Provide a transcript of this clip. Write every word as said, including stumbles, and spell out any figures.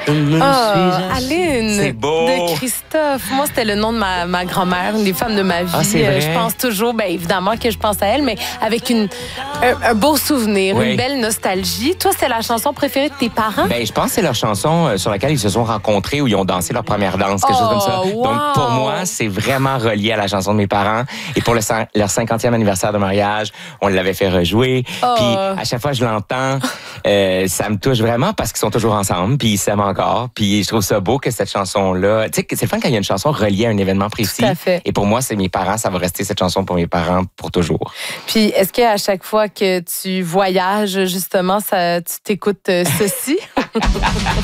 Je me Oh, suis Aline C'est beau. de Christophe. Moi, c'était le nom de ma, ma grand-mère, une des femmes de ma vie. Ah, c'est Euh, vrai? Je pense toujours, bien évidemment que je pense à elle, mais avec une, un, un beau souvenir, Oui. une belle nostalgie. Toi, c'est la chanson préférée de tes parents? Ben, je pense que c'est leur chanson euh, sur laquelle ils se sont rencontrés, où ils ont dansé leur première danse, quelque Oh, chose comme ça. wow. Donc, pour moi, c'est vraiment relié à la chanson de mes parents. Et pour le, cin- leur cinquantième anniversaire de mariage, on l'avait fait rejouer. Oh. Puis, à chaque fois que je l'entends, euh, ça me touche vraiment parce qu'ils sont toujours ensemble, puis ils s'aiment encore. Puis, je trouve ça beau que cette chanson-là... Tu sais, c'est le fun quand il y a une chanson reliée à un événement précis. Tout à fait. Et pour moi, c'est mes parents. Ça va rester cette chanson pour mes parents pour toujours. Puis, est-ce qu'à chaque fois que tu voyages, justement, ça, tu t'écoutes euh, ceci?